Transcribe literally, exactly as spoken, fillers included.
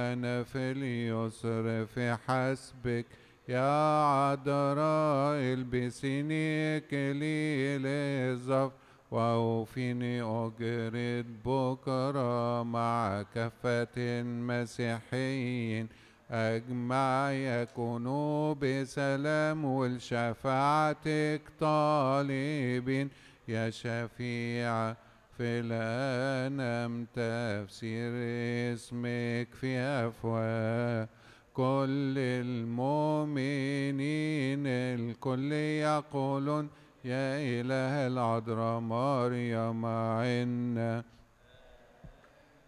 أنا في اليسر في حسبك يا عذراء، البسيني إكليل الظفر وأوفيني أجرة بكرة مع كافة مسيحيين أجمع يكونوا بسلام ولشفاعتك طالبين يا شفيع في الأنام. تفسير اسمك في أفواه كل المؤمنين، الكل يقولون يا إله العذراء مريم عنا.